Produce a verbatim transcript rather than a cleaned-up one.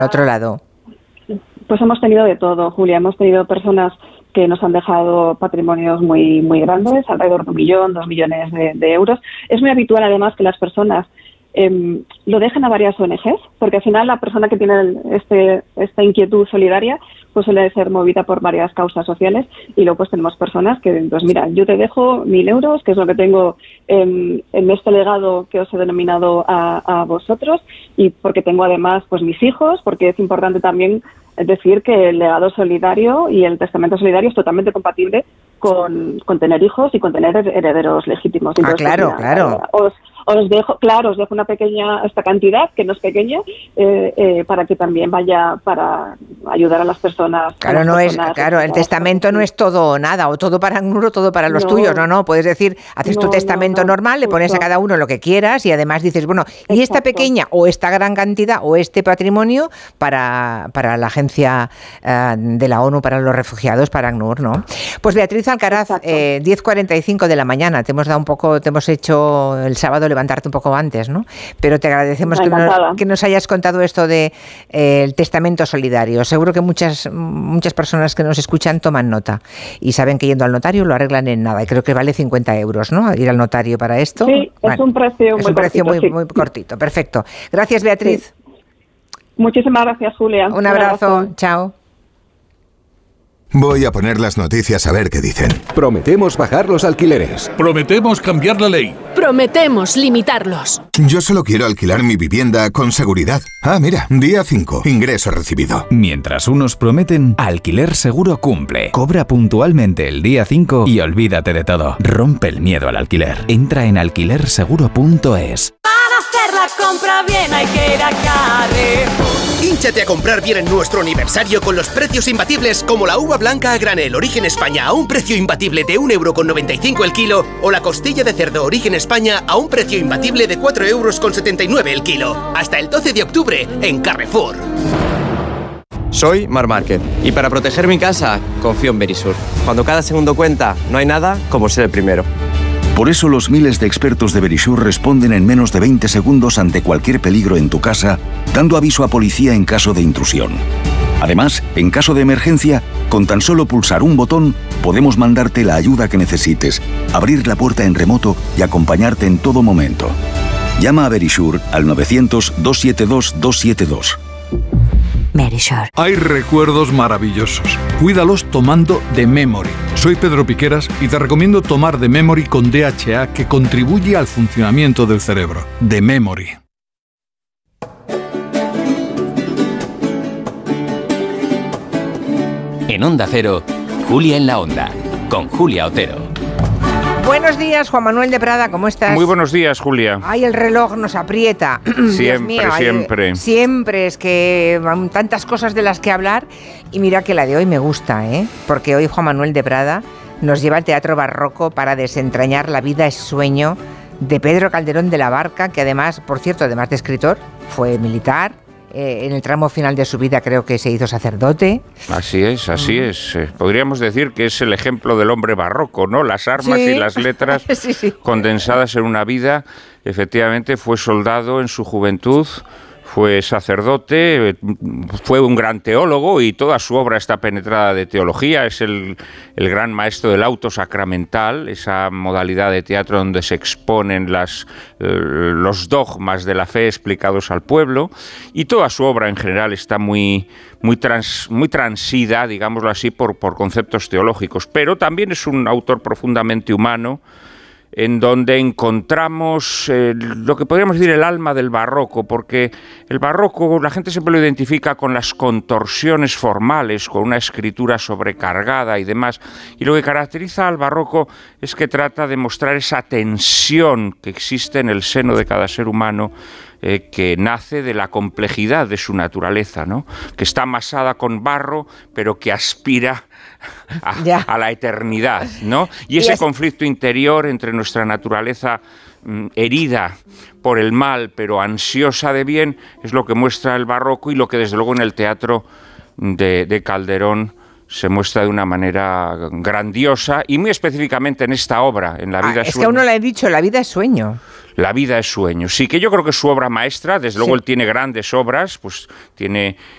otro llado. Pues hemos tenido de todo, Julia. Hemos tenido personas que nos han dejado patrimonios muy muy grandes, alrededor de un millón, dos millones de, de euros. Es muy habitual, además, que las personas eh, lo dejen a varias O N Ges, porque al final la persona que tiene el, este esta inquietud solidaria pues suele ser movida por varias causas sociales, y luego pues tenemos personas que, pues mira, yo te dejo mil euros, que es lo que tengo en, en este legado que os he denominado a, a vosotros, y porque tengo además pues mis hijos, porque es importante también decir que el legado solidario y el testamento solidario es totalmente compatible con, con tener hijos y con tener herederos legítimos. Entonces, ah, claro, pues, mira, claro. Os, os dejo, claro, os dejo una pequeña, esta cantidad, que no es pequeña, eh, eh, para que también vaya para ayudar a las personas. Claro, las no personas, es, claro, el testamento sí. no es todo o nada, o todo para uno o todo para los no, tuyos, no, no, puedes decir, haces no, tu testamento no, no, normal, le pones justo. a cada uno lo que quieras, y además dices, bueno, Exacto. y esta pequeña o esta gran cantidad o este patrimonio para, para la agencia uh, de la ONU para los refugiados, para ACNUR, ¿no? Pues Beatriz Alcaraz, eh, diez cuarenta y cinco de la mañana, te hemos dado un poco, te hemos hecho el sábado levantarte un poco antes, ¿no? Pero te agradecemos que nos, que nos hayas contado esto de eh, el testamento solidario. Seguro que muchas muchas personas que nos escuchan toman nota y saben que yendo al notario lo arreglan en nada, y creo que vale cincuenta euros, ¿no? Ir al notario para esto. Sí, bueno, es un precio es muy un precio cortito, muy, sí. muy cortito. Perfecto. Gracias, Beatriz. Sí. Muchísimas gracias, Julia. Un abrazo. Un abrazo. Chao. Voy a poner las noticias a ver qué dicen. Prometemos bajar los alquileres. Prometemos cambiar la ley. Prometemos limitarlos. Yo solo quiero alquilar mi vivienda con seguridad. Ah, mira, día cinco, ingreso recibido. Mientras unos prometen, Alquiler Seguro cumple. Cobra puntualmente el día cinco y olvídate de todo. Rompe el miedo al alquiler. Entra en alquiler seguro punto es. Para hacer la compra bien hay que ir a Carrefour. Hínchate a comprar bien en nuestro aniversario con los precios imbatibles, como la uva blanca a granel Origen España a un precio imbatible de un euro con noventa y cinco el kilo, o la costilla de cerdo Origen España a un precio imbatible de cuatro euros con setenta y nueve el kilo. Hasta el doce de octubre en Carrefour. Soy Mar Márquez y para proteger mi casa confío en Verisur. Cuando cada segundo cuenta, no hay nada como ser el primero. Por eso los miles de expertos de Verisur responden en menos de veinte segundos ante cualquier peligro en tu casa, dando aviso a policía en caso de intrusión. Además, en caso de emergencia, con tan solo pulsar un botón, podemos mandarte la ayuda que necesites, abrir la puerta en remoto y acompañarte en todo momento. Llama a Verisur al novecientos, doscientos setenta y dos, doscientos setenta y dos. Verisur. Hay recuerdos maravillosos. Cuídalos tomando The Memory. Soy Pedro Piqueras y te recomiendo tomar The Memory con D H A, que contribuye al funcionamiento del cerebro. The Memory. En Onda Cero, Julia en la Onda, con Julia Otero. Buenos días, Juan Manuel de Prada, ¿cómo estás? Muy buenos días, Julia. Ay, el reloj nos aprieta. Siempre, Dios mío, siempre. Ay, siempre, es que hay tantas cosas de las que hablar, y mira que la de hoy me gusta, ¿eh? Porque hoy Juan Manuel de Prada nos lleva al teatro barroco para desentrañar La vida es sueño de Pedro Calderón de la Barca, que además, por cierto, además de escritor, fue militar. Eh, en el tramo final de su vida creo que se hizo sacerdote. Así es, así mm. es. Eh, podríamos decir que es el ejemplo del hombre barroco, ¿no? Las armas sí. y las letras sí, sí. condensadas en una vida. Efectivamente, fue soldado en su juventud, fue sacerdote, fue un gran teólogo y toda su obra está penetrada de teología. Es el, el gran maestro del auto sacramental, esa modalidad de teatro donde se exponen las, eh, los dogmas de la fe explicados al pueblo, y toda su obra en general está muy, muy, trans, muy transida, digámoslo así, por, por conceptos teológicos. Pero también es un autor profundamente humano, en donde encontramos eh, lo que podríamos decir el alma del barroco, porque el barroco la gente siempre lo identifica con las contorsiones formales, con una escritura sobrecargada y demás, y lo que caracteriza al barroco es que trata de mostrar esa tensión que existe en el seno de cada ser humano, Eh, que nace de la complejidad de su naturaleza, ¿no? Que está amasada con barro, pero que aspira a, a la eternidad, ¿no? Y ese y es... conflicto interior entre nuestra naturaleza mm, herida por el mal, pero ansiosa de bien, es lo que muestra el barroco, y lo que desde luego en el teatro de, de Calderón se muestra de una manera grandiosa, y muy específicamente en esta obra, en La vida ah, es sueño. que aún no la he dicho, La vida es sueño. La vida es sueño. Sí, que yo creo que es su obra maestra. Desde luego sí. Él tiene grandes obras, pues tiene